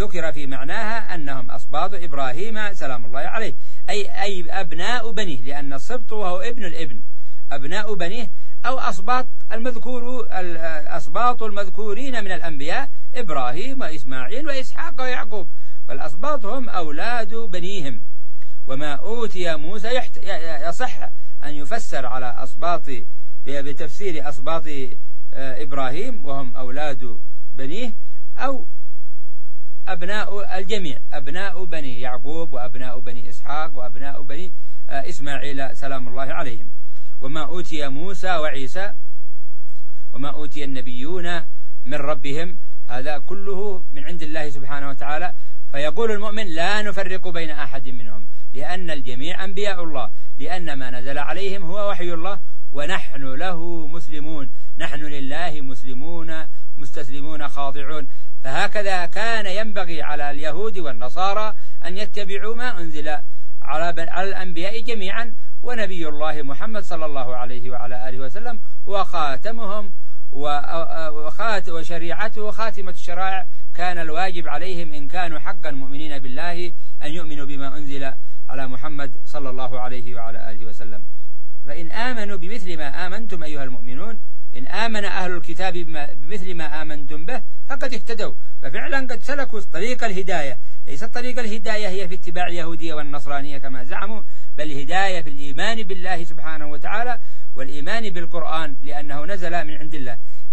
ذكر في معناها أنهم أصباط إبراهيم سلام الله عليه، أي أبناء بنيه، لأن السبط وهو ابن الابن، أبناء بنيه أو أسباط المذكورين من الأنبياء إبراهيم وإسماعيل وإسحاق ويعقوب، والأسباط هم أولاد بنيهم. وما أوتي موسى يصح أن يفسر على أسباط بتفسير أسباط إبراهيم وهم أولاد بنيه، أو أبناء الجميع، أبناء بني يعقوب وأبناء بني إسحاق وأبناء بني إسماعيل سلام الله عليهم. وما أوتي موسى وعيسى وما أوتي النبيون من ربهم، هذا كله من عند الله سبحانه وتعالى. فيقول المؤمن لا نفرق بين أحد منهم، لأن الجميع أنبياء الله، لأن ما نزل عليهم هو وحي الله، ونحن له مسلمون، نحن لله مسلمون مستسلمون خاضعون. فهكذا كان ينبغي على اليهود والنصارى أن يتبعوا ما أنزل على الأنبياء جميعا، ونبي الله محمد صلى الله عليه وعلى آله وسلم هو خاتمهم وشريعته خاتمة الشرائع. كان الواجب عليهم إن كانوا حقا مؤمنين بالله أن يؤمنوا بما أنزل على محمد صلى الله عليه وعلى آله وسلم. فإن آمنوا بمثل ما آمنتم أيها المؤمنون، إن آمن أهل الكتاب بمثل ما آمنتم به فقد اهتدوا، ففعلا قد سلكوا طريق الهداية. ليست طريق الهداية هي في اتباع اليهودية والنصرانية كما زعموا، بل هداية في الإيمان بالله سبحانه وتعالى والإيمان بالقرآن، لأنه نزل من عند الله.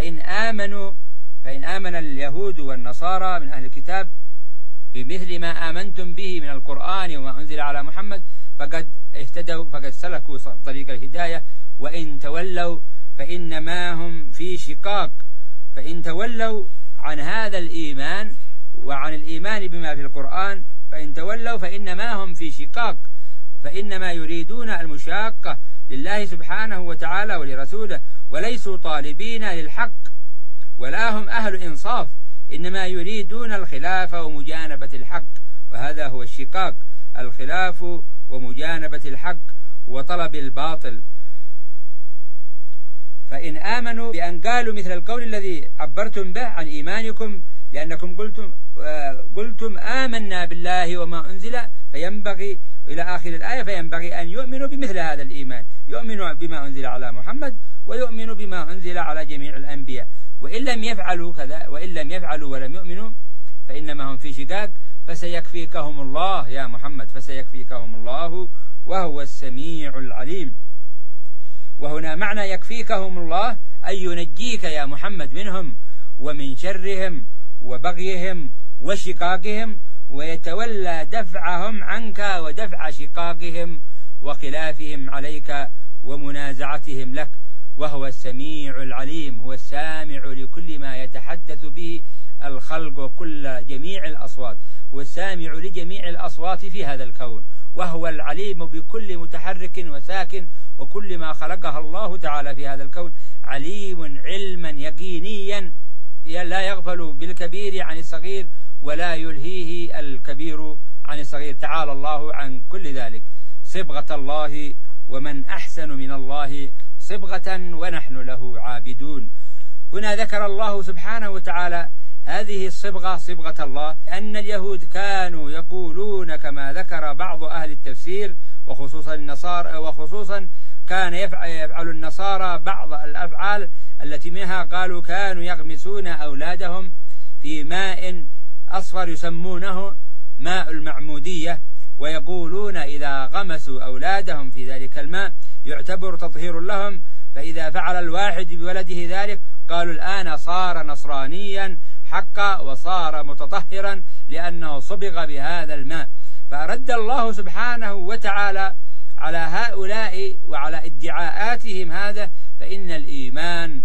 فإن آمن اليهود والنصارى من أهل الكتاب بمثل ما آمنتم به من القرآن وما أنزل على محمد فقد اهتدوا، فقد سلكوا طريق الهداية. وإن تولوا فإنما هم في شقاق، فإن تولوا عن هذا الإيمان وعن الإيمان بما في القرآن، فإن تولوا فإنما هم في شقاق، فإنما يريدون المشاقة لله سبحانه وتعالى ولرسوله، وليسوا طالبين للحق ولا هم أهل إنصاف، إنما يريدون الخلاف ومجانبة الحق، وهذا هو الشقاق، الخلاف ومجانبة الحق وطلب الباطل. فإن آمنوا بأن قالوا مثل القول الذي عبرتم به عن إيمانكم، لأنكم قلتم آمنا بالله وما أنزل، فينبغي إلى آخر الآية، فينبغي أن يؤمنوا بمثل هذا الإيمان، يؤمنوا بما أنزل على محمد ويؤمنوا بما أنزل على جميع الأنبياء. وإن لم يفعلوا كذا، وإن لم يفعلوا ولم يؤمنوا فإنما هم في شقاق، فسيكفيكهم الله يا محمد، فسيكفيكهم الله وهو السميع العليم. وهنا معنى يكفيكهم الله أي ينجيك يا محمد منهم ومن شرهم وبغيهم وشقاقهم، ويتولى دفعهم عنك ودفع شقاقهم وخلافهم عليك ومنازعتهم لك. وهو السميع العليم، هو السامع لكل ما يتحدث به الخلق وكل جميع الأصوات، هو السامع لجميع الأصوات في هذا الكون، وهو العليم بكل متحرك وساكن وكل ما خلقها الله تعالى في هذا الكون، عليم علما يقينيا لا يغفل بالكبير عن الصغير ولا يلهيه الكبير عن الصغير، تعالى الله عن كل ذلك. صبغة الله، ومن أحسن من الله صبغة ونحن له عابدون. هنا ذكر الله سبحانه وتعالى هذه الصبغة، صبغة الله، أن اليهود كانوا يقولون كما ذكر بعض أهل التفسير وخصوصا النصارى، وخصوصا كان يفعل النصارى بعض الأفعال التي منها قالوا كانوا يغمسون أولادهم في ماء أصفر يسمونه ماء المعمودية، ويقولون إذا غمسوا أولادهم في ذلك الماء يعتبر تطهير لهم، فإذا فعل الواحد بولده ذلك قالوا الآن صار نصرانيا حقا وصار متطهرا لأنه صبغ بهذا الماء. فأرد الله سبحانه وتعالى على هؤلاء وعلى ادعاءاتهم هذا، فإن الإيمان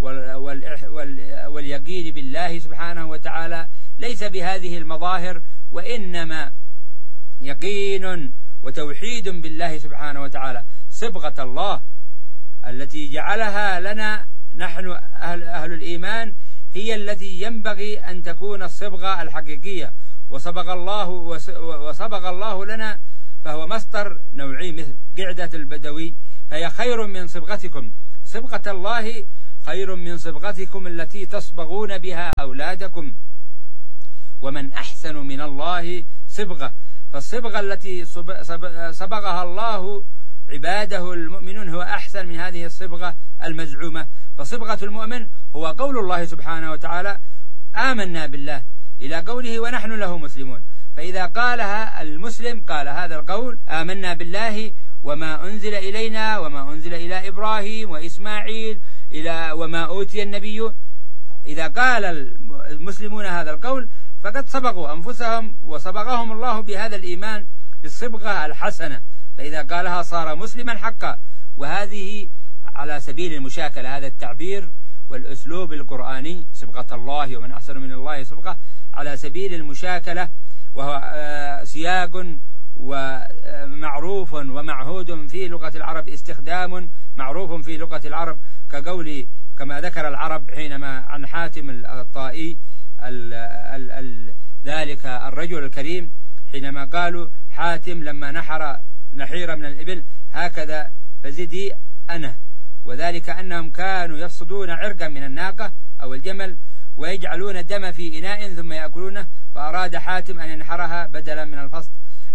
واليقين بالله سبحانه وتعالى ليس بهذه المظاهر، وإنما يقين وتوحيد بالله سبحانه وتعالى. صبغة الله التي جعلها لنا نحن أهل الإيمان هي التي ينبغي أن تكون الصبغة الحقيقية، وصبغ الله لنا، فهو مصدر نوعي مثل قعدة البدوي، فهي خير من صبغتكم. صبغة الله خير من صبغتكم التي تصبغون بها أولادكم. ومن أحسن من الله صبغة. فالصبغة التي صبغها الله عباده المؤمنون هو أحسن من هذه الصبغة المزعومة. فصبغة المؤمن هو قول الله سبحانه وتعالى آمنا بالله إلى قوله ونحن له مسلمون. فإذا قالها المسلم قال هذا القول آمنا بالله وما أنزل إلينا وما أنزل إلى إبراهيم وإسماعيل وما أوتي النبي. إذا قال المسلمون هذا القول فقد صبغوا أنفسهم وصبغهم الله بهذا الإيمان بالصبغة الحسنة. فإذا قالها صار مسلما حقا. وهذه على سبيل المشاكلة، هذا التعبير والأسلوب القرآني صبغة الله ومن أحسن من الله صبغة على سبيل المشاكلة، وهو سياق ومعروف ومعهود في لغة العرب، استخدام معروف في لغة العرب، كقول كما ذكر العرب حينما عن حاتم الطائي ذلك الرجل الكريم حينما قالوا حاتم لما نحر نحير من الإبل هكذا فزدي أنا، وذلك أنهم كانوا يفصدون عرقا من الناقة أو الجمل ويجعلون الدم في إناء ثم يأكلونه، فأراد حاتم أن ينحرها بدلا من الفصد.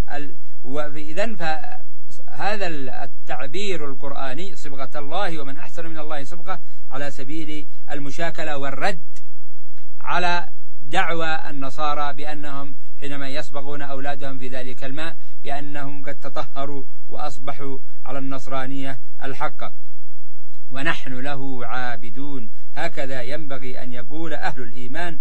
إذن فهذا التعبير القرآني صبغة الله ومن أحسن من الله صبغة على سبيل المشاكلة والرد على دعوى النصارى بأنهم حينما يصبغون أولادهم في ذلك الماء بأنهم قد تطهروا وأصبحوا على النصرانية الحقة. ونحن له عابدون، هكذا ينبغي أن يقول أهل الإيمان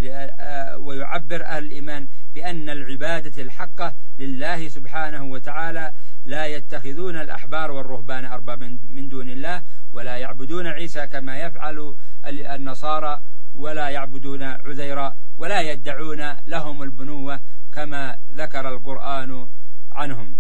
ويعبر أهل الإيمان بأن العبادة الحقة لله سبحانه وتعالى، لا يتخذون الأحبار والرهبان أربابا من دون الله، ولا يعبدون عيسى كما يفعل النصارى، ولا يعبدون عزيرا، ولا يدعون لهم البنوة كما ذكر القرآن عنهم.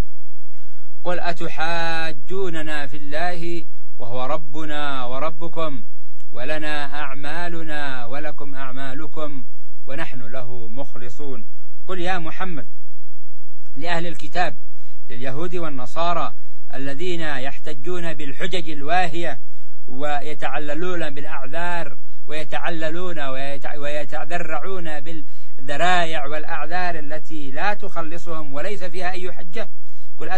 قل أتحاجوننا في الله وهو ربنا وربكم ولنا أعمالنا ولكم أعمالكم ونحن له مخلصون. قل يا محمد لأهل الكتاب لليهود والنصارى الذين يحتجون بالحجج الواهية ويتعللون بالأعذار ويتعللون ويتذرعون بالذرائع والأعذار التي لا تخلصهم وليس فيها أي حجة. قل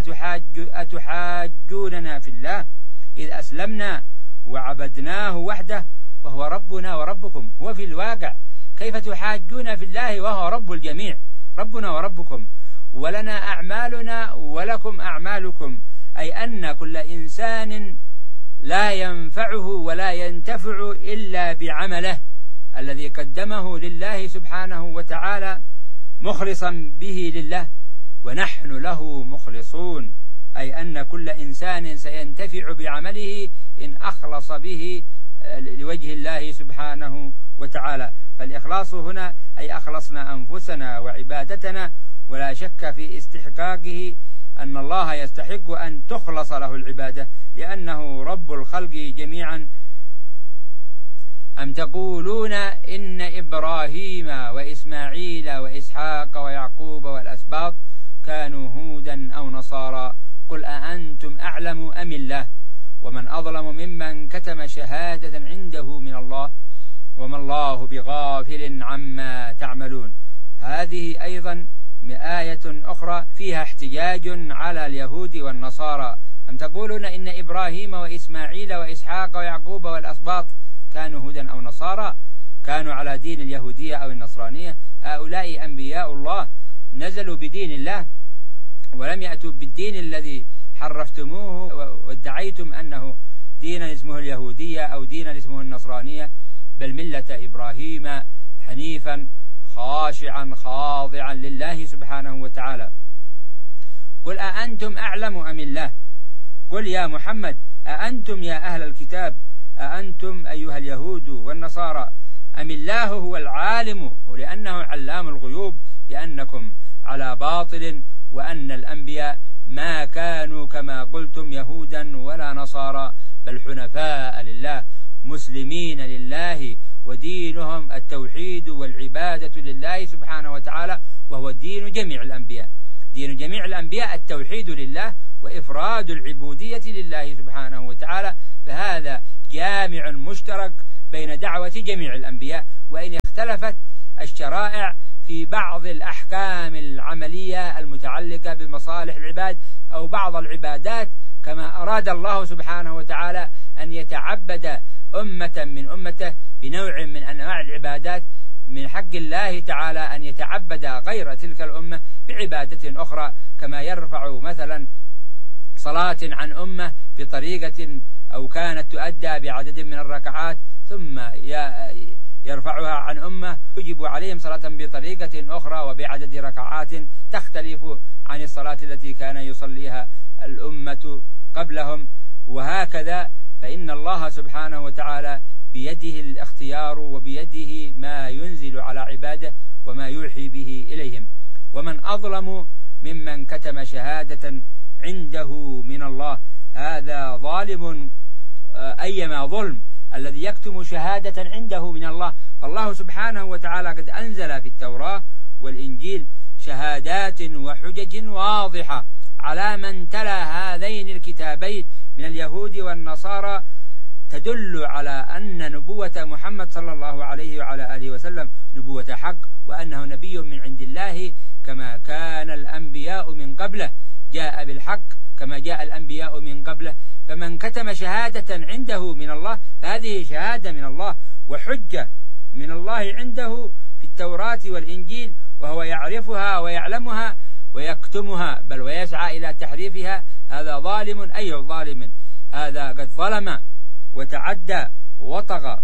أتحاجوننا في الله إذ أسلمنا وعبدناه وحده وهو ربنا وربكم. هو في الواقع كيف تحاجون في الله وهو رب الجميع، ربنا وربكم، ولنا أعمالنا ولكم أعمالكم، أي أن كل إنسان لا ينفعه ولا ينتفع إلا بعمله الذي قدمه لله سبحانه وتعالى مخلصا به لله، ونحن له مخلصون، أي أن كل إنسان سينتفع بعمله إن أخلص به لوجه الله سبحانه وتعالى. فالإخلاص هنا أي أخلصنا أنفسنا وعبادتنا، ولا شك في استحقاقه أن الله يستحق أن تخلص له العبادة لأنه رب الخلق جميعا. أم تقولون إن إبراهيم وإسماعيل وإسحاق ويعقوب والأسباط كانوا هودا أو نصارى قل أأنتم أعلم أم الله ومن أظلم ممن كتم شهادة عنده من الله وما الله بغافل عما تعملون. هذه أيضا آية أخرى فيها احتجاج على اليهود والنصارى. أم تقولون إن إبراهيم وإسماعيل وإسحاق ويعقوب والأسباط كانوا هودا أو نصارى، كانوا على دين اليهودية أو النصرانية. هؤلاء أنبياء الله نزلوا بدين الله ولم يأتوا بالدين الذي حرفتموه وادعيتم أنه دينا اسمه اليهودية أو دينا اسمه النصرانية، بل ملة إبراهيم حنيفا خاشعا خاضعا لله سبحانه وتعالى. قل أأنتم أعلم أم الله. قل يا محمد أأنتم يا أهل الكتاب، أأنتم أيها اليهود والنصارى، أم الله هو العالم لأنه علام الغيوب بأنكم على باطل وأن الأنبياء ما كانوا كما قلتم يهودا ولا نصارى بل حنفاء لله مسلمين لله، ودينهم التوحيد والعبادة لله سبحانه وتعالى، وهو دين جميع الأنبياء. دين جميع الأنبياء التوحيد لله وإفراد العبودية لله سبحانه وتعالى، فهذا جامع مشترك بين دعوة جميع الأنبياء، وإن اختلفت الشرائع في بعض الأحكام العملية المتعلقة بمصالح العباد أو بعض العبادات، كما أراد الله سبحانه وتعالى أن يتعبد أمة من أمته بنوع من أنواع العبادات، من حق الله تعالى أن يتعبد غير تلك الأمة بعبادة أخرى، كما يرفع مثلا صلاة عن أمة بطريقة أو كانت تؤدى بعدد من الركعات ثم يرفعها عن أمة يجب عليهم صلاة بطريقة أخرى وبعدد ركعات تختلف عن الصلاة التي كان يصليها الأمة قبلهم. وهكذا فإن الله سبحانه وتعالى بيده الاختيار وبيده ما ينزل على عباده وما يوحي به إليهم. ومن أظلم ممن كتم شهادة عنده من الله، هذا ظالم أيما ظلم الذي يكتم شهادة عنده من الله. فالله سبحانه وتعالى قد أنزل في التوراة والإنجيل شهادات وحجج واضحة على من تلا هذين الكتابين من اليهود والنصارى، تدل على أن نبوة محمد صلى الله عليه وعلى آله وسلم نبوة حق، وأنه نبي من عند الله كما كان الأنبياء من قبله، جاء بالحق كما جاء الأنبياء من قبله. فمن كتم شهادة عنده من الله فهذه شهادة من الله وحجة من الله عنده في التوراة والإنجيل، وهو يعرفها ويعلمها ويكتمها بل ويسعى إلى تحريفها. هذا ظالم أي ظالم، هذا قد ظلم وتعدى وطغى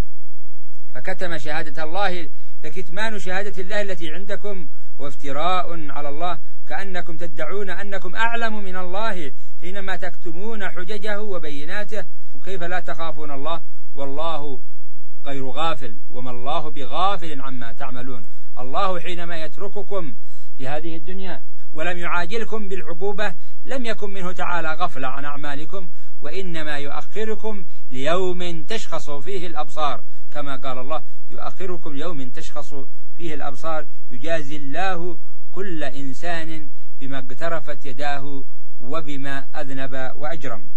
فكتم شهادة الله. فكتمان شهادة الله التي عندكم هو افتراء على الله، كأنكم تدعون أنكم أعلم من الله حينما تكتمون حججه وبيناته. وكيف لا تخافون الله والله غير غافل وما الله بغافل عما تعملون. الله حينما يترككم في هذه الدنيا ولم يعاجلكم بالعقوبة لم يكن منه تعالى غفلة عن أعمالكم، وإنما يؤخركم ليوم تشخص فيه الأبصار، كما قال الله يؤخركم يوم تشخص فيه الأبصار، يجازي الله كل إنسان بما اقترفت يداه وبما أذنب وأجرم.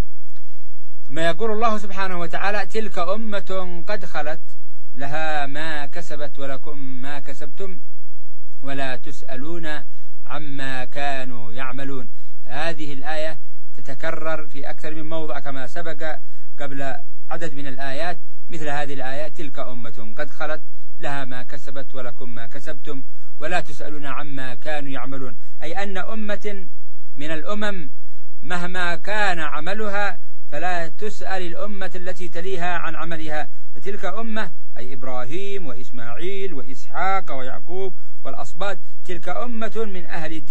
ثم يقول الله سبحانه وتعالى تلك أمة قد خلت لها ما كسبت ولكم ما كسبتم ولا تسألون عما كانوا يعملون. هذه الآية تتكرر في أكثر من موضع كما سبق قبل عدد من الآيات، مثل هذه الآية تلك أمة قد خلت لها ما كسبت ولكم ما كسبتم ولا تسألون عما كانوا يعملون، أي أن أمة من الأمم مهما كان عملها فلا تسأل الأمة التي تليها عن عملها. فتلك أمة أي إبراهيم وإسماعيل وإسحاق ويعقوب والأصباط، تلك أمة من أهل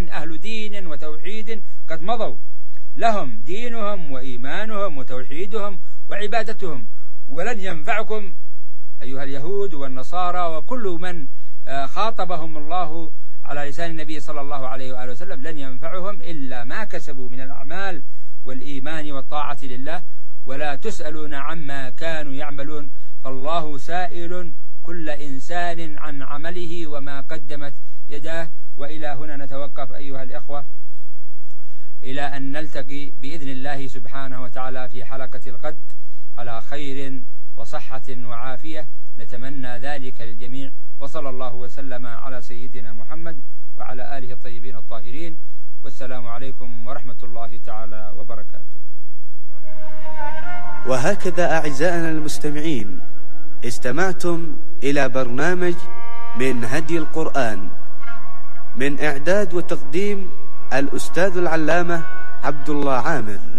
دين وتوحيد قد مضوا، لهم دينهم وإيمانهم وتوحيدهم وعبادتهم، ولن ينفعكم أيها اليهود والنصارى وكل من خاطبهم الله على لسان النبي صلى الله عليه وآله وسلم، لن ينفعهم إلا ما كسبوا من الأعمال والإيمان والطاعة لله، ولا تسألون عما كانوا يعملون. فالله سائل كل إنسان عن عمله وما قدمت يداه. وإلى هنا نتوقف أيها الإخوة، إلى أن نلتقي بإذن الله سبحانه وتعالى في حلقة الغد على خير وصحة وعافية، نتمنى ذلك للجميع. وصلى الله وسلم على سيدنا محمد وعلى آله الطيبين الطاهرين، والسلام عليكم ورحمة الله تعالى وبركاته. وهكذا أعزائنا المستمعين استمعتم إلى برنامج من هدي القرآن، من إعداد وتقديم الأستاذ العلامة عبد الله عامر.